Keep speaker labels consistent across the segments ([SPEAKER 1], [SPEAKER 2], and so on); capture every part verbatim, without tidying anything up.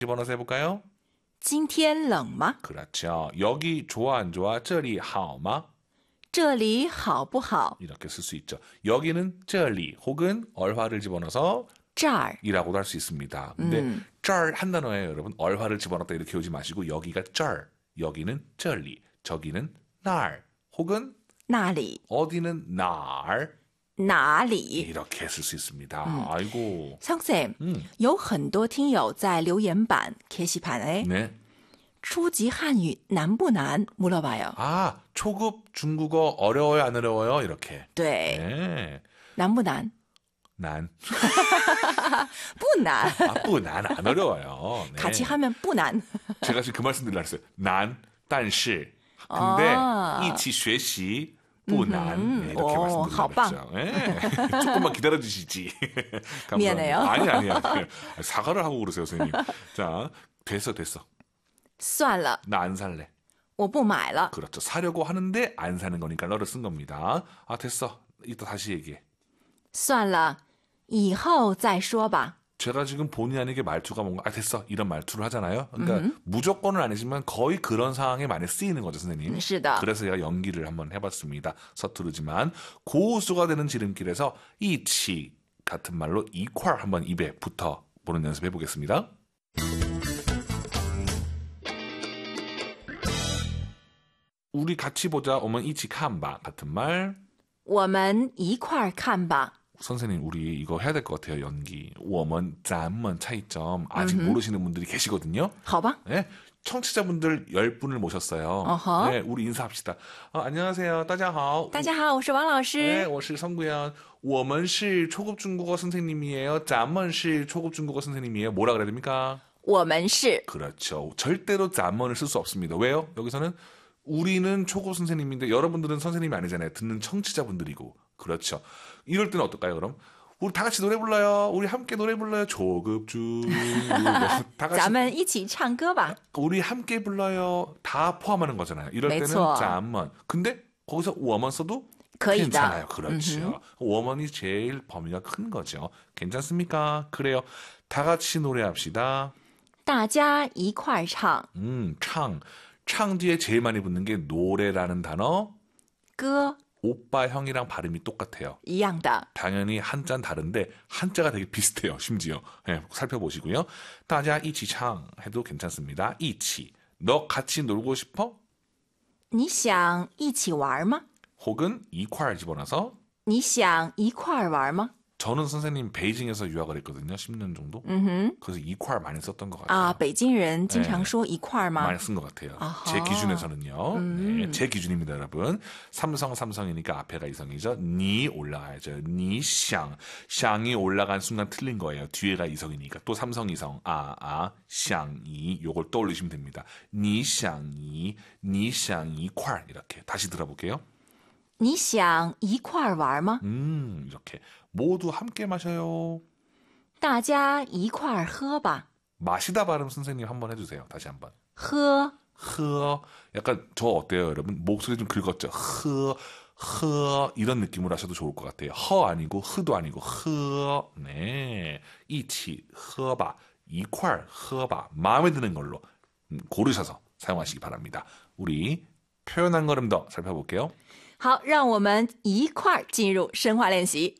[SPEAKER 1] 집어넣어서 해볼까요?
[SPEAKER 2] 今天冷吗?
[SPEAKER 1] 그렇죠. 여기 좋아 안 좋아? 这里好吗?
[SPEAKER 2] 这里好不好?
[SPEAKER 1] 이렇게 쓸 수 있죠. 여기는 这里 혹은 얼화를 집어넣어서
[SPEAKER 2] 这儿
[SPEAKER 1] 이라고도 할 수 있습니다. 근데
[SPEAKER 2] 음.
[SPEAKER 1] 这儿한 단어예요, 여러분. 얼화를 집어넣었다 이렇게 오지 마시고 여기가 这儿, 여기는 这里, 저기는 那儿 혹은
[SPEAKER 2] 那里
[SPEAKER 1] 어디는 哪儿
[SPEAKER 2] 哪里
[SPEAKER 1] 이렇게 쓸 수 있습니다. 음. 아이고.
[SPEAKER 2] 상쌤,
[SPEAKER 1] 음.
[SPEAKER 2] 有很多听友在留言板 게시판에
[SPEAKER 1] 네.
[SPEAKER 2] 初级汉语难不难 물어봐요.
[SPEAKER 1] 아, 초급 중국어 어려워요, 안 어려워요? 이렇게.
[SPEAKER 2] 对,
[SPEAKER 1] 네.
[SPEAKER 2] 难不难?
[SPEAKER 1] 난.
[SPEAKER 2] 不难.
[SPEAKER 1] 아, 不难, 안 어려워요. 네.
[SPEAKER 2] 같이 하면 不难.
[SPEAKER 1] 제가 지금 그 말씀 드리려고 했어요. 난, 但是. 근데
[SPEAKER 2] 아.
[SPEAKER 1] 一起学习不难. 네, 이렇게
[SPEAKER 2] 오,
[SPEAKER 1] 말씀드리려고 했죠. 네. 조금만 기다려주시지.
[SPEAKER 2] 미안해요.
[SPEAKER 1] 아니, 아니, 아니. 사과를 하고 그러세요, 선생님. 자, 됐어, 됐어.
[SPEAKER 2] 算了,
[SPEAKER 1] 나 안 살래.
[SPEAKER 2] 我不买了.
[SPEAKER 1] 그렇죠. 사려고 하는데 안 사는 거니까 너를 쓴 겁니다. 아, 됐어. 이따 다시 얘기해.
[SPEAKER 2] 算了,以后再说吧.
[SPEAKER 1] 제가 지금 본의 아니게 말투가 뭔가 아 됐어 이런 말투를 하잖아요. 그러니까
[SPEAKER 2] 음흠.
[SPEAKER 1] 무조건은 아니지만 거의 그런 상황에 많이 쓰이는 거죠, 선생님.
[SPEAKER 2] 是的.
[SPEAKER 1] 그래서 제가 연기를 한번 해봤습니다. 서투르지만 고수가 되는 지름길에서 이치 같은 말로 이퀄 한번 입에 붙어 보는 연습 해보겠습니다. 우리 같이 보자 오면 이치 칸바 같은 말.
[SPEAKER 2] 我们一块儿看吧.
[SPEAKER 1] 선생님 우리 이거 해야 될 것 같아요. 연기. 我们咱们 차이점 아직
[SPEAKER 2] 음흠.
[SPEAKER 1] 모르시는 분들이 계시거든요.
[SPEAKER 2] 好吧?
[SPEAKER 1] 네, 청취자분들 열 분을 모셨어요.
[SPEAKER 2] 어허.
[SPEAKER 1] 네, 우리 인사합시다. 어, 안녕하세요. 大家好.
[SPEAKER 2] 大家好,我是王老师.
[SPEAKER 1] 네, 我是 성구현. 我们是 초급 중국어 선생님이에요. 咱们是 초급 중국어 선생님이에요. 뭐라 그래야 됩니까?
[SPEAKER 2] 我们是.
[SPEAKER 1] 그렇죠. 절대로 咱们을 쓸 수 없습니다. 왜요? 여기서는 우리는 초급 선생님인데 여러분들은 선생님이 아니잖아요. 듣는 청취자분들이고. 그렇죠. 이럴 때는 어떨까요, 그럼? 우리 다 같이 노래 불러요. 우리 함께 노래 불러요. 초급 중국어. 다 같이.
[SPEAKER 2] 咱们一起唱歌吧.
[SPEAKER 1] 우리 함께 불러요. 다 포함하는 거잖아요. 이럴 때는
[SPEAKER 2] 没错.
[SPEAKER 1] 咱们. 근데 거기서 我们 써도
[SPEAKER 2] 可以的.
[SPEAKER 1] 괜찮아요. 그렇죠. 我们이 제일 범위가 큰 거죠. 괜찮습니까? 그래요. 다 같이 노래합시다.
[SPEAKER 2] 大家一块儿唱.
[SPEAKER 1] 음, 창. 창 뒤에 제일 많이 붙는 게 노래라는 단어.
[SPEAKER 2] 歌.
[SPEAKER 1] 오빠 형이랑 발음이 똑같아요.
[SPEAKER 2] 一样的.
[SPEAKER 1] 당연히 한자는 다른데 한자가 되게 비슷해요. 심지어. 네, 살펴보시고요. 大家一起唱 해도 괜찮습니다. 一起. 너 같이 놀고 싶어?
[SPEAKER 2] 你想一起玩吗?
[SPEAKER 1] 혹은 一块 집어넣어서
[SPEAKER 2] 你想一块儿玩吗?
[SPEAKER 1] 저는 선생님 베이징에서 유학을 했거든요. 십 년 정도.
[SPEAKER 2] 음흠.
[SPEAKER 1] 그래서 一块 많이 썼던 것 같아요.
[SPEAKER 2] 아, 北京人经常说一块儿吗?
[SPEAKER 1] 많이 쓴 것 같아요.
[SPEAKER 2] 아하.
[SPEAKER 1] 제 기준에서는요.
[SPEAKER 2] 음.
[SPEAKER 1] 네, 제 기준입니다, 여러분. 삼성, 삼성이니까 앞에가 이성이죠. 니 올라가야죠. 니 샹. 샹이 올라간 순간 틀린 거예요. 뒤에가 이성이니까. 또 삼성, 이성. 아, 아, 샹이. 요걸 떠올리시면 됩니다. 니 샹이, 니 샹이 콸. 이렇게. 다시 들어볼게요.
[SPEAKER 2] 你想一块儿玩吗?
[SPEAKER 1] 음, 이렇게. 모두 함께 마셔요.
[SPEAKER 2] 大家一块儿喝吧.
[SPEAKER 1] 마시다 발음 선생님 한번 해주세요. 다시 한번.
[SPEAKER 2] 喝.
[SPEAKER 1] 흐. 약간 저 어때요, 여러분? 목소리 좀 긁었죠? 흐, 흐. 이런 느낌으로 하셔도 좋을 것 같아요. 허 아니고 흐도 아니고 흐. 네. 이치 흐바. 이퀄 흐바. 마음에 드는 걸로 고르셔서 사용하시기 바랍니다. 우리 표현 한 걸음 더 살펴볼게요.
[SPEAKER 2] 好，让我们一块儿进入深化练习。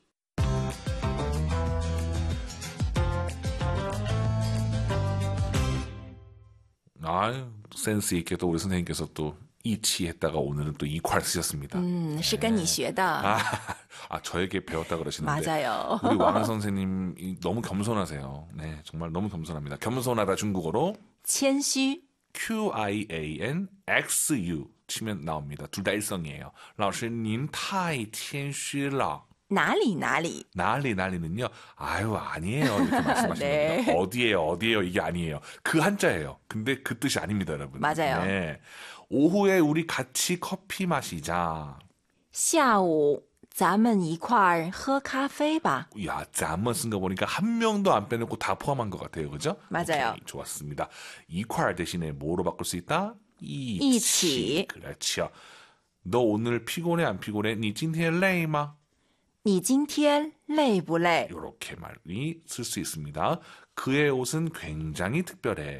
[SPEAKER 1] 아유, 센스 있게 또 우리 선생님께서 또 이치 했다가 오늘은 또 이퀄 쓰셨습니다.
[SPEAKER 2] 嗯，是跟你学的。
[SPEAKER 1] 아, 아, 저에게 배웠다 그러시는데.
[SPEAKER 2] 맞아요.
[SPEAKER 1] 우리 왕은 선생님 너무 겸손하세요. 네, 정말 너무 겸손합니다. 겸손하다 중국어로
[SPEAKER 2] 谦虚。
[SPEAKER 1] 큐 아이 에이 엔 엑스 유 치면 나옵니다. 둘 다 일성이에요. 老师您太谦虚了.
[SPEAKER 2] 哪里哪里.
[SPEAKER 1] 난리 난리는요. 아유 아니에요. 이렇게 말씀하시는
[SPEAKER 2] 네.
[SPEAKER 1] 겁니다. 어디에요 어디에요 이게 아니에요. 그 한자예요. 근데 그 뜻이 아닙니다, 여러분.
[SPEAKER 2] 맞아요.
[SPEAKER 1] 네. 오후에 우리 같이 커피 마시자.
[SPEAKER 2] 下午咱们一块儿喝咖啡吧.
[SPEAKER 1] 야, 잠만 쓴 거 보니까 한 명도 안 빼놓고 다 포함한 것 같아요. 그죠?
[SPEAKER 2] 맞아요.
[SPEAKER 1] 오케이, 좋았습니다. 이퀄 대신에 뭐로 바꿀 수 있다? 이치.
[SPEAKER 2] 이치.
[SPEAKER 1] 그렇죠. 너 오늘 피곤해 안 피곤해? 你今天累吗?
[SPEAKER 2] 你今天累不累?
[SPEAKER 1] 이렇게 말이 쓸 수 있습니다. 그의 옷은 굉장히 특별해.